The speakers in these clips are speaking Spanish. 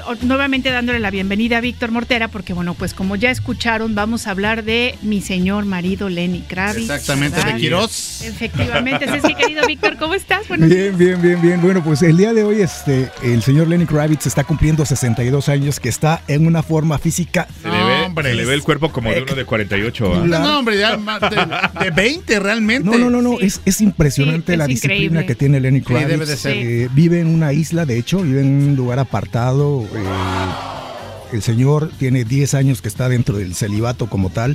nuevamente dándole la bienvenida a Víctor Mortera, porque bueno, pues como ya escucharon, vamos a hablar de mi señor marido Lenny Kravitz. Exactamente, ¿verdad? De Quirós. Efectivamente, así es que querido Víctor, ¿cómo estás? Buenos días. Bien. Bueno, pues el día de hoy el señor Lenny Kravitz está cumpliendo 62 años, que está en una forma física. Se le ve el cuerpo como de uno de 48. No, hombre, ya de 20 realmente. No, sí. es impresionante la disciplina que tiene Lenny Kravitz. Sí, debe de ser. Vive en una isla, de hecho, vive en un lugar apartado. El señor tiene 10 años que está dentro del celibato como tal.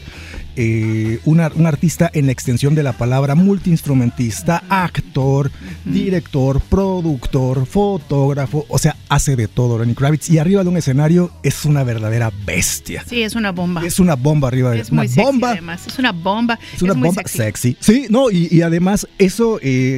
Un artista en la extensión de la palabra, multiinstrumentista, actor, director, productor, fotógrafo, o sea, hace de todo Lenny Kravitz, y arriba de un escenario es una verdadera bestia. Sí, es una bomba. Es una bomba arriba de es muy sexy, bomba. Además, es una bomba. Es una bomba sexy. Sí, no, y además eso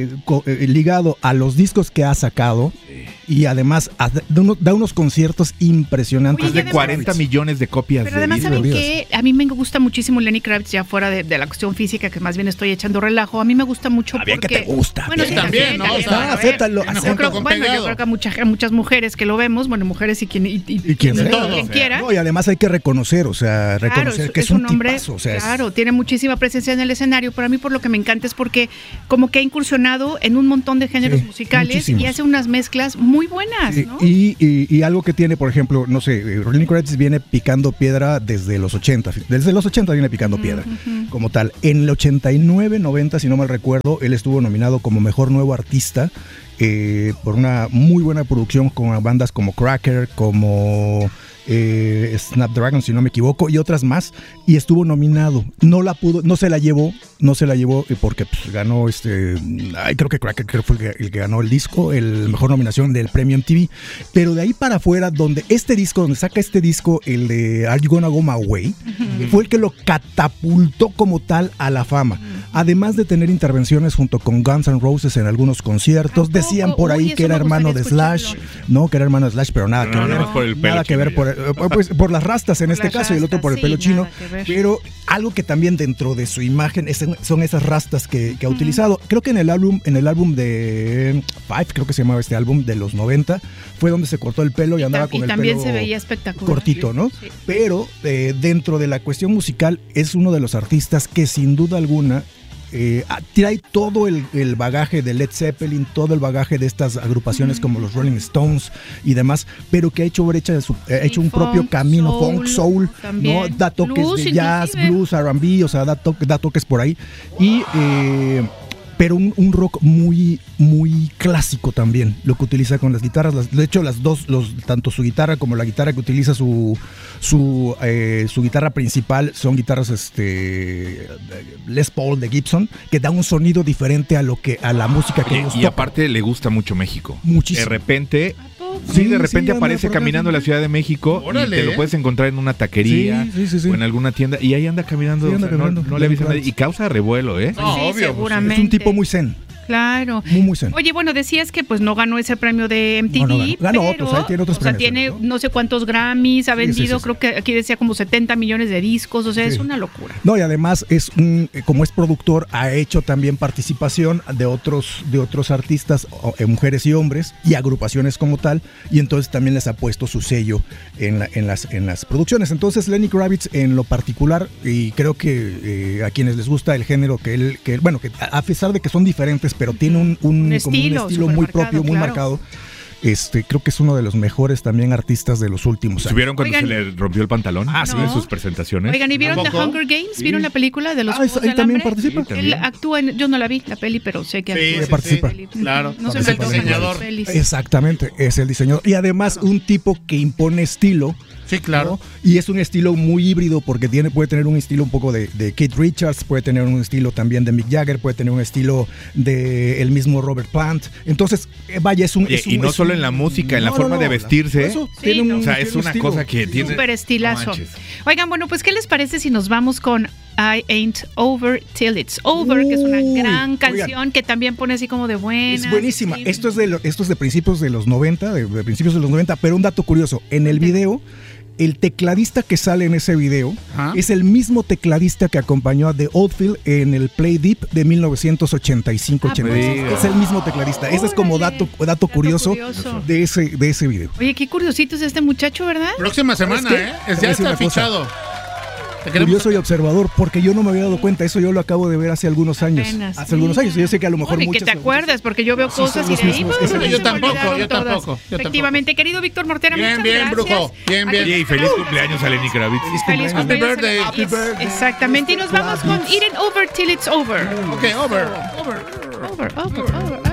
ligado a los discos que ha sacado, y además da unos conciertos impresionantes. Más de 40 millones de copias. Pero además, ¿saben qué? A mí me gusta muchísimo Lenny Kravitz, ya fuera de la cuestión física, que más bien estoy echando relajo. A mí me gusta mucho porque... que te gusta. Bueno, sí, también, ¿no? Acéptalo. Yo creo que a muchas mujeres que lo vemos, bueno, mujeres y quien quiera. No, y además hay que reconocer, que es un hombre, tipazo. Claro, tiene muchísima presencia en el escenario, pero a mí por lo que me encanta es porque como que ha incursionado en un montón de géneros musicales muchísimos. Y hace unas mezclas muy buenas, ¿no? Y algo que tiene, por ejemplo, no sé, Lenny Kravitz viene picando piedra desde los 80. Desde los 80 viene picando piedra, como tal. En el 89, 90, si no mal recuerdo, él estuvo nominado como Mejor Nuevo Artista por una muy buena producción con bandas como Cracker, como Snapdragon, si no me equivoco, y otras más, y estuvo nominado. No se la llevó porque pues, ganó creo que Cracker fue el que ganó el disco, el mejor nominación del premio MTV. Pero de ahí para afuera, donde saca este disco, el de Are You Gonna Go My Way, fue el que lo catapultó como tal a la fama. Además de tener intervenciones junto con Guns N' Roses en algunos conciertos. Decían por ahí que era hermano de Slash, pero nada que ver por las rastas en este caso, y el otro por el pelo chino. Pero algo que también dentro de su imagen son esas rastas que ha utilizado. Creo que en el álbum de Five, creo que se llamaba este álbum, de los 90, fue donde se cortó el pelo y andaba con el pelo. Y también se veía espectacular. Cortito, ¿no? Sí. Pero dentro de la cuestión musical es uno de los artistas que sin duda alguna trae todo el bagaje de Led Zeppelin, todo el bagaje de estas agrupaciones como los Rolling Stones y demás, pero que ha hecho un propio camino, funk, soul, ¿no? Da toques blues, de jazz, blues, R&B, o sea, da toques por ahí. Y pero un rock muy, muy clásico también, lo que utiliza con las guitarras. De hecho, tanto su guitarra como la guitarra que utiliza su guitarra principal son guitarras Les Paul de Gibson, que da un sonido diferente a la música que ellos tocan. Y aparte le gusta mucho México. Muchísimo. De repente aparece caminando en la Ciudad de México. Órale, y te lo puedes encontrar en una taquería o en alguna tienda, y ahí anda caminando. No le avisa a nadie, y causa revuelo, ¿eh? No, obvio. Seguramente. Es un tipo muy zen. Claro. Muy zen. Oye, bueno, decías que pues no ganó ese premio de MTV, no ganó otros, ahí tiene otros premios. Tiene no sé cuántos Grammys, ha vendido, creo que aquí decía como 70 millones de discos, o sea, es una locura. No, y además como es productor, ha hecho también participación de otros artistas, mujeres y hombres, y agrupaciones como tal, y entonces también les ha puesto su sello en las producciones. Entonces, Lenny Kravitz en lo particular, y creo que a quienes les gusta el género que a pesar de que son diferentes, pero tiene un estilo muy propio, muy marcado. Creo que es uno de los mejores también artistas de los últimos años. ¿Estuvieron cuando se le rompió el pantalón? En sus presentaciones. Oigan, ¿y vieron The Hunger Games? Sí. ¿Vieron la película de los Juegos del Hambre? También participa. Sí, él actúa yo no la vi, la peli, pero sé que participa. Claro. No es el diseñador. Exactamente, es el diseñador. Y además un tipo que impone estilo. Sí, claro. ¿No? Y es un estilo muy híbrido porque puede tener un estilo un poco de Keith Richards, puede tener un estilo también de Mick Jagger, puede tener un estilo de el mismo Robert Plant. Entonces, vaya, y no solo en la música, en la forma de vestirse. Es una cosa que tiene súper estilazo. Oigan, bueno, pues ¿qué les parece si nos vamos con I Ain't Over Till It's Over, que es una gran canción que también pone así como de buena. Es buenísima. Esto es de principios de los 90, de principios de los 90, pero un dato curioso, en el video el tecladista que sale en ese video es el mismo tecladista que acompañó a The Oldfield en el Play Deep de 1985-86. Es el mismo tecladista. Ese es como dato curioso de ese video. Oye, qué curiosito es este muchacho, ¿verdad? Próxima semana, ya está fichado. Curioso y observador, porque yo no me había dado cuenta. Eso yo lo acabo de ver hace algunos años. Hace algunos años. Yo sé que a lo mejor muchos. Que te acuerdas, porque yo veo cosas y de ahí. Yo tampoco. Efectivamente, querido Víctor Mortera, bien, brujo. Bien. Y feliz cumpleaños a Lenny Kravitz. Feliz cumpleaños. Happy birthday. Exactamente. Y nos vamos con Eat It Over Till It's Over. Ok, over.